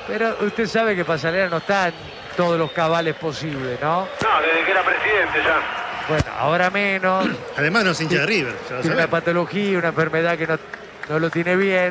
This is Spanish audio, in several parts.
Pero usted sabe que Pasanera no está en todos los cabales posibles, ¿no? No, desde que era presidente ya. Bueno, ahora menos. Además no es hincha de River. Tiene una patología, una enfermedad que no lo tiene bien.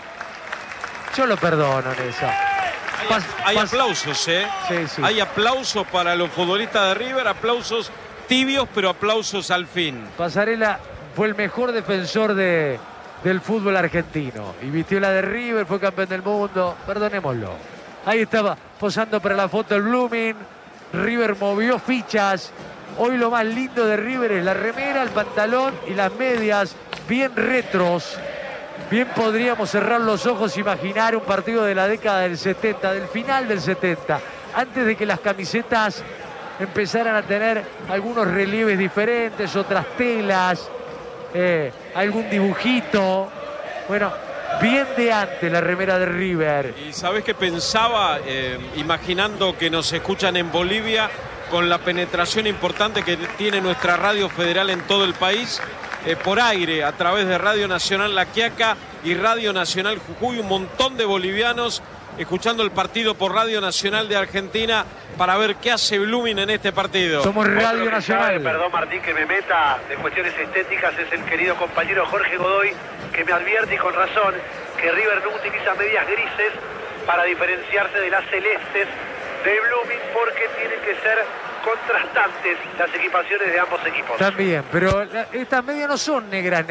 Yo lo perdono en eso. Hay aplausos, ¿eh? Sí, sí. Hay aplausos para los futbolistas de River, aplausos tibios, pero aplausos al fin. Pasarela fue el mejor defensor del fútbol argentino. Y vistió la de River, fue campeón del mundo. Perdonémoslo. Ahí estaba posando para la foto el Blooming. River movió fichas. Hoy lo más lindo de River es la remera, el pantalón y las medias bien retros. Bien podríamos cerrar los ojos e imaginar un partido de la década del 70, del final del 70, antes de que las camisetas empezaran a tener algunos relieves diferentes, otras telas, algún dibujito. Bueno, bien de antes la remera de River. Y ¿sabés qué pensaba? Imaginando que nos escuchan en Bolivia, con la penetración importante que tiene nuestra radio federal en todo el país, por aire, a través de Radio Nacional La Quiaca y Radio Nacional Jujuy, un montón de bolivianos escuchando el partido por Radio Nacional de Argentina para ver qué hace Blooming en este partido. Somos Radio Nacional. Perdón, Martín, que me meta de cuestiones estéticas, es el querido compañero Jorge Godoy, que me advierte, y con razón, que River no utiliza medias grises para diferenciarse de las celestes de Blooming, porque tienen que ser contrastantes las equipaciones de ambos equipos. También, pero estas medias no son negras,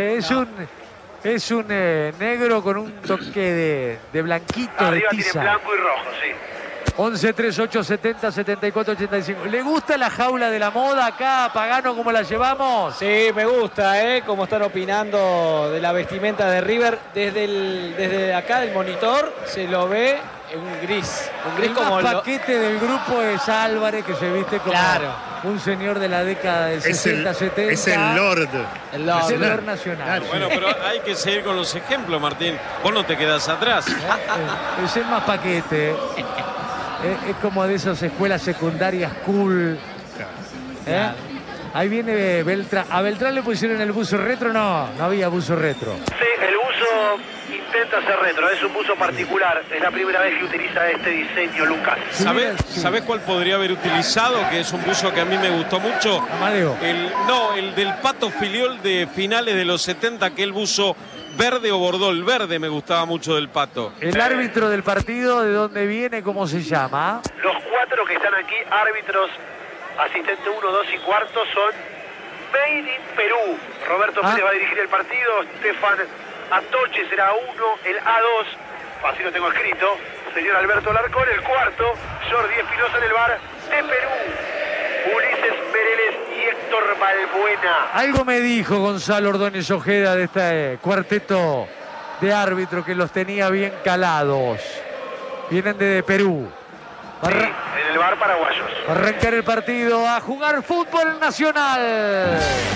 es un negro con un toque de blanquito, arriba de tiza. tiene blanco y rojo, sí. 11 38 70 74 85. ¿Le gusta la jaula de la moda acá, Pagano, cómo la llevamos? Sí, me gusta, cómo están opinando de la vestimenta de River. Desde acá del monitor se lo ve un gris El como más paquete del grupo es Álvarez, que se viste como un señor de la década del 60, 70. Es el Lord. El Lord Nacional. Claro. Bueno, pero hay que seguir con los ejemplos, Martín. Vos no te quedás atrás. Es el más paquete. Es como de esas escuelas secundarias cool. Ahí viene Beltrán. ¿A Beltrán le pusieron el buzo retro? No había buzo retro. Sí, el buzo intenta ser retro, es un buzo particular. Es la primera vez que utiliza este diseño, Lucas. ¿Sabés cuál podría haber utilizado? Que es un buzo que a mí me gustó mucho. Amadeo. El del Pato Filiol de finales de los 70, que el buzo verde o bordó. El verde me gustaba mucho del Pato. El árbitro del partido, ¿de dónde viene? ¿Cómo se llama? Los cuatro que están aquí, árbitros, asistente 1, 2 y cuarto, son Made in Perú. Roberto Pérez va a dirigir el partido, Stefan Atoche será 1, el A2, así lo tengo escrito, señor Alberto Larcón, el cuarto, Jordi Espinosa en el bar de Perú, Ulises Mereles y Héctor Balbuena. Algo me dijo Gonzalo Ordóñez Ojeda de este cuarteto de árbitros que los tenía bien calados. Vienen de Perú. Sí, en el bar paraguayos. Arrancar el partido, a jugar fútbol nacional.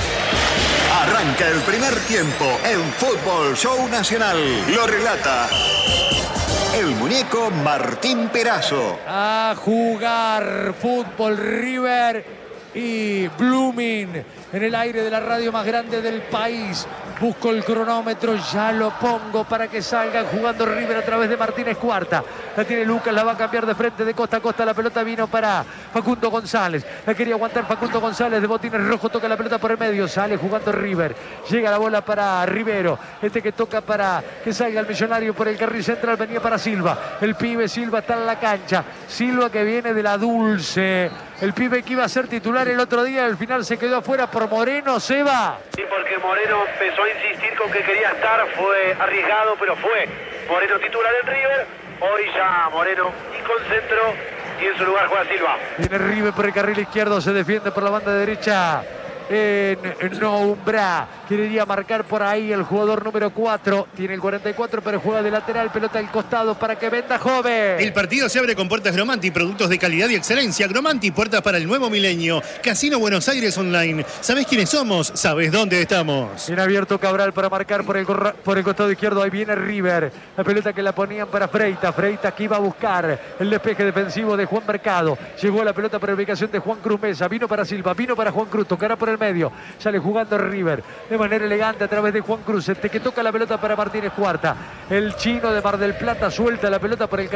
Arranca el primer tiempo en Fútbol Show Nacional. Lo relata el muñeco Martín Perazo. A jugar fútbol River y Blooming en el aire de la radio más grande del país. Busco el cronómetro, ya lo pongo para que salgan jugando River a través de Martínez Cuarta. La tiene Lucas, la va a cambiar de frente de costa a costa. La pelota vino para Facundo González. La quería aguantar Facundo González de botines rojo. Toca la pelota por el medio. Sale jugando River. Llega la bola para Rivero. Este que toca para que salga el Millonario por el carril central. Venía para Silva. El pibe Silva está en la cancha. Silva que viene de la Dulce. El pibe que iba a ser titular el otro día. Al final se quedó afuera por Moreno. Seba. Sí, porque Moreno empezó a insistir con que quería estar. Fue arriesgado, pero fue Moreno titular en River. Hoy ya Moreno y con centro, y en su lugar juega Silva. Viene River por el carril izquierdo, se defiende por la banda derecha en Noumbra. Quería marcar por ahí el jugador número 4. Tiene el 44, pero juega de lateral. Pelota al costado para que venda Joven. El partido se abre con puertas Gromanti, productos de calidad y excelencia. Gromanti, puertas para el nuevo milenio. Casino Buenos Aires Online. ¿Sabés quiénes somos? ¿Sabés dónde estamos? Viene abierto Cabral para marcar por el costado izquierdo. Ahí viene River. La pelota que la ponían para Freita. Freita que iba a buscar el despeje defensivo de Juan Mercado. Llegó la pelota por ubicación de Juan Cruz Mesa. Vino para Silva, vino para Juan Cruz. Tocará por el medio. Sale jugando River de manera elegante a través de Juan Cruz. Este que toca la pelota para Martínez Cuarta. El chino de Mar del Plata suelta la pelota por el